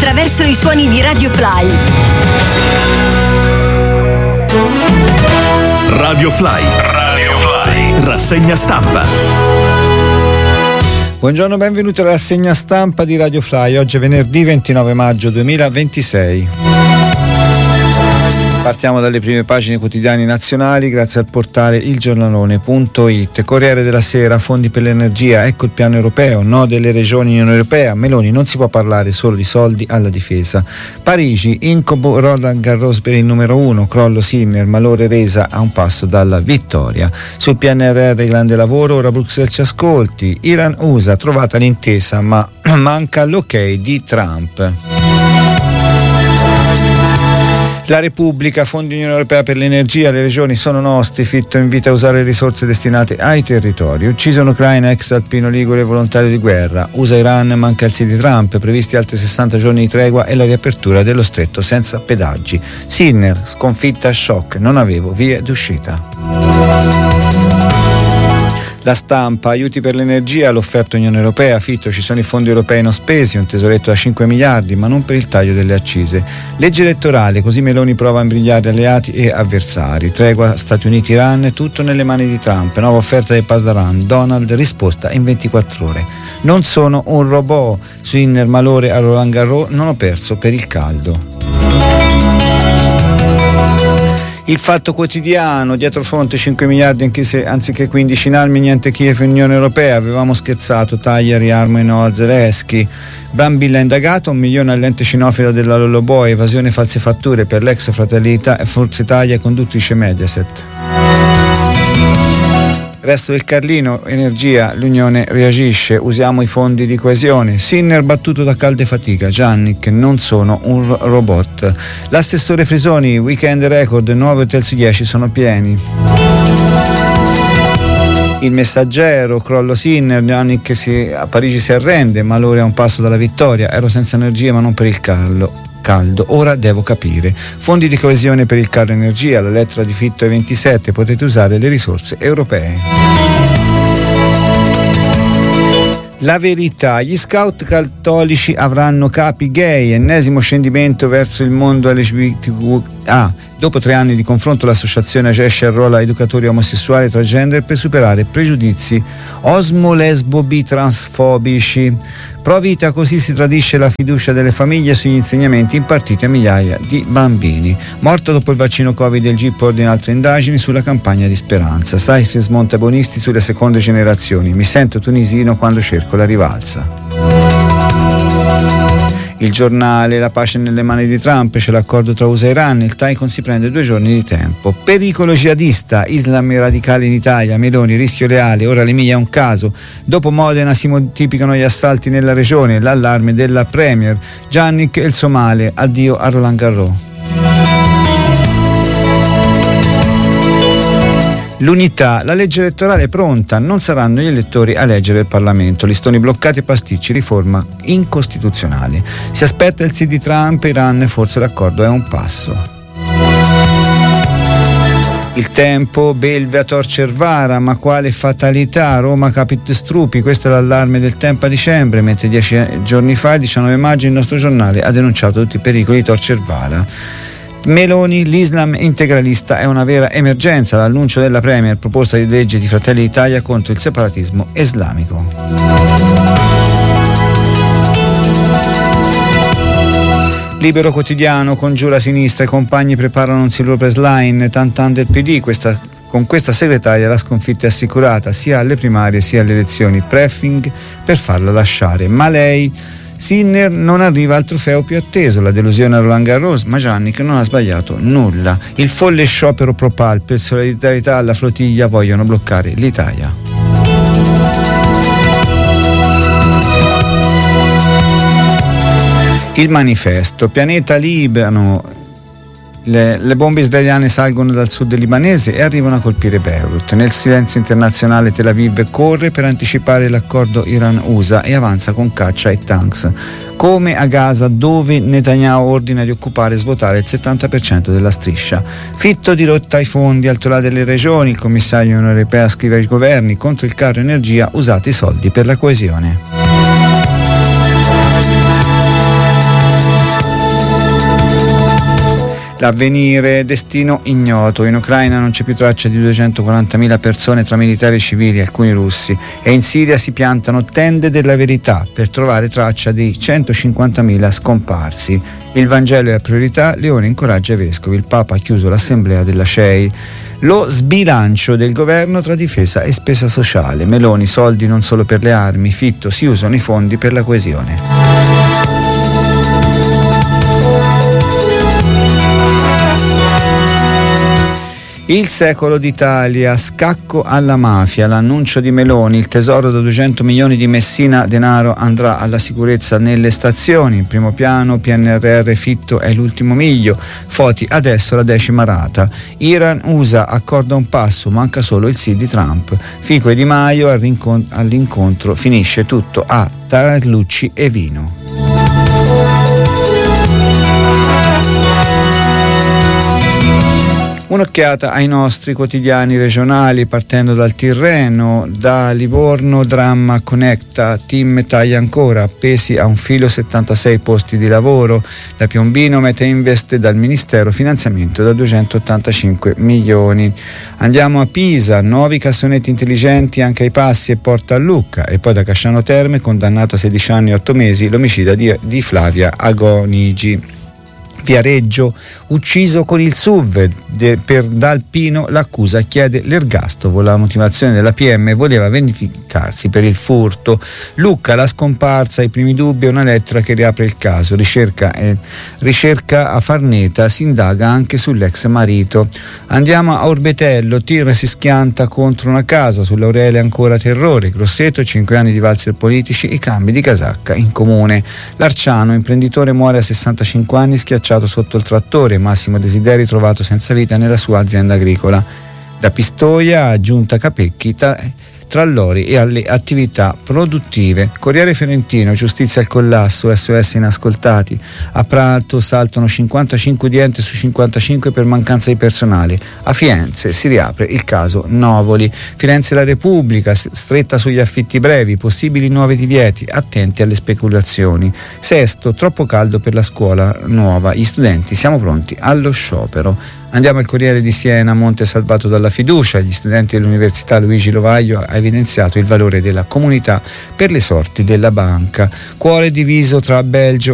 attraverso i suoni di Radio Fly. Radio Fly. Rassegna stampa. Buongiorno, benvenuti alla rassegna stampa di Radio Fly. Oggi è venerdì 29 maggio 2026. Partiamo dalle prime pagine quotidiane nazionali grazie al portale ilgiornalone.it. Corriere della Sera, fondi per l'energia, ecco il piano europeo, no delle regioni Unione Europea, Meloni non si può parlare solo di soldi alla difesa. Parigi, incubo Roland Garros per il numero 1, crollo Sinner, malore resa a un passo dalla vittoria. Sul PNRR grande lavoro, ora Bruxelles ci ascolti. Iran-USA, trovata l'intesa ma manca l'ok di Trump. La Repubblica, fondi Unione Europea per l'energia, le regioni sono nostri, Fitto invita a usare risorse destinate ai territori. Ucciso in Ucraina, ex alpino ligure volontario di guerra. USA-Iran, manca il sì di Trump, previsti altri 60 giorni di tregua e la riapertura dello stretto senza pedaggi. Sinner, sconfitta a shock, non avevo vie d'uscita. La Stampa, aiuti per l'energia, l'offerta Unione Europea, Fitto, ci sono i fondi europei non spesi, un tesoretto da 5 miliardi, ma non per il taglio delle accise. Legge elettorale, così Meloni prova a imbrigliare alleati e avversari. Tregua Stati Uniti-Iran, tutto nelle mani di Trump. Nuova offerta del Pasdaran, Donald, risposta in 24 ore. Non sono un robot, Sinner, malore a Roland Garros, non ho perso per il caldo. Il Fatto Quotidiano, dietro fronte 5 miliardi anziché 15 in armi, niente Kiev e Unione Europea, avevamo scherzato, taglia, riarmo e no a Zelensky. Brambilla indagato, 1 milione all'ente cinofila della Lolloboy, evasione e false fatture per l'ex Fratelli e Forza Italia, conduttrice Mediaset. Resto del Carlino, energia, l'Unione reagisce, usiamo i fondi di coesione. Sinner battuto da calda e fatica, Gianni che non sono un robot. L'assessore Frisoni, weekend record, 9 hotel su 10 sono pieni. Il Messaggero, crollo Sinner, Gianni che a Parigi si arrende, malore a un passo dalla vittoria, ero senza energia ma non per il caldo, ora devo capire. Fondi di coesione per il carro energia, la lettera di Fitto ai 27, potete usare le risorse europee. La Verità, gli scout cattolici avranno capi gay, ennesimo scendimento verso il mondo LGBTQA. Dopo 3 anni di confronto l'associazione Agesce arruola educatori omosessuali e transgender per superare pregiudizi osmo-lesbo-bi-transfobici. Pro vita, così si tradisce la fiducia delle famiglie sugli insegnamenti impartiti a migliaia di bambini. Morto dopo il vaccino Covid, il GIP ordina altre indagini sulla campagna di Speranza. Saif smonta buonisti sulle seconde generazioni. Mi sento tunisino quando cerco la rivalsa. Il Giornale, la pace nelle mani di Trump, c'è l'accordo tra USA e Iran, il Taikon si prende 2 giorni di tempo. Pericolo jihadista, Islam e radicali in Italia, Meloni, rischio reale, ora l'Emilia è un caso. Dopo Modena si moltiplicano gli assalti nella regione, l'allarme della Premier. Giannic e il Somale, addio a Roland Garros. L'Unità, la legge elettorale è pronta, non saranno gli elettori a leggere il Parlamento, listoni bloccati e pasticci, riforma incostituzionale. Si aspetta il sì di Trump, Iran, forse l'accordo è un passo. Il Tempo, belve a Tor Cervara, ma quale fatalità, Roma capit strupi, questo è l'allarme del Tempo a dicembre, mentre 10 giorni fa, il 19 maggio, il nostro giornale ha denunciato tutti i pericoli di Tor Cervara. Meloni, l'Islam integralista è una vera emergenza, l'annuncio della Premier, proposta di legge di Fratelli d'Italia contro il separatismo islamico. Libero Quotidiano, congiura sinistra, i compagni preparano un siluro press line, tantan del PD, con questa segretaria la sconfitta è assicurata sia alle primarie sia alle elezioni, preffing per farla lasciare, ma lei... Sinner non arriva al trofeo più atteso, la delusione a Roland Garros, ma Gianni che non ha sbagliato nulla. Il folle sciopero Propal, per solidarietà alla flottiglia vogliono bloccare l'Italia. Il Manifesto, pianeta Libano, le bombe israeliane salgono dal sud libanese e arrivano a colpire Beirut. Nel silenzio internazionale Tel Aviv corre per anticipare l'accordo Iran-USA e avanza con caccia e tanks. Come a Gaza, dove Netanyahu ordina di occupare e svuotare il 70% della striscia. Fitto dirotta ai fondi, al tolà delle regioni, il commissario Unione Europea scrive ai governi contro il carro energia, usate i soldi per la coesione. L'Avvenire, destino ignoto. In Ucraina non c'è più traccia di 240.000 persone tra militari e civili, alcuni russi, e in Siria si piantano tende della verità per trovare traccia dei 150.000 scomparsi. Il Vangelo è la priorità, Leone incoraggia i vescovi, il Papa ha chiuso l'assemblea della CEI. Lo sbilancio del governo tra difesa e spesa sociale. Meloni, soldi non solo per le armi, Fitto, si usano i fondi per la coesione. Il secolo d'Italia, scacco alla mafia, l'annuncio di Meloni, il tesoro da 200 milioni di Messina denaro andrà alla sicurezza nelle stazioni, in primo piano PNRR, Fitto è l'ultimo miglio, Foti adesso la 10ª rata, Iran, USA, accorda un passo, manca solo il sì di Trump, Fico e Di Maio all'incontro, finisce tutto a tarallucci e vino. Un'occhiata ai nostri quotidiani regionali, partendo dal Tirreno, da Livorno, dramma Connecta, team taglia ancora, appesi a un filo 76 posti di lavoro, da Piombino Metainvest, dal Ministero finanziamento da 285 milioni. Andiamo a Pisa, nuovi cassonetti intelligenti anche ai Passi e Porta a Lucca, e poi da Casciano Terme, condannato a 16 anni e 8 mesi, l'omicida di Flavia Agonigi. Viareggio, ucciso con il SUV, per D'Alpino l'accusa chiede l'ergastolo, la motivazione della PM voleva vendicarsi per il furto. Lucca, la scomparsa, i primi dubbi, una lettera che riapre il caso, ricerca a Farneta, si indaga anche sull'ex marito. Andiamo a Orbetello, tir si schianta contro una casa, sull'Aurelia ancora terrore, Grosseto, 5 anni di valzer politici, i cambi di casacca in comune. L'Arciano, imprenditore muore a 65 anni schiacciato sotto il trattore, Massimo Desideri trovato senza vita nella sua azienda agricola. Da Pistoia a Giunta Capecchi, tra l'ori e alle attività produttive. Corriere Fiorentino, giustizia al collasso, SOS inascoltati. A Prato saltano 55 udienze su 55 per mancanza di personale. A Firenze si riapre il caso Novoli. Firenze la Repubblica, stretta sugli affitti brevi, possibili nuovi divieti, attenti alle speculazioni. Sesto, troppo caldo per la scuola nuova, gli studenti siamo pronti allo sciopero. Andiamo al Corriere di Siena, Monte salvato dalla fiducia, gli studenti dell'Università Luigi Lovaglio ha evidenziato il valore della comunità per le sorti della banca. Cuore diviso tra Belgio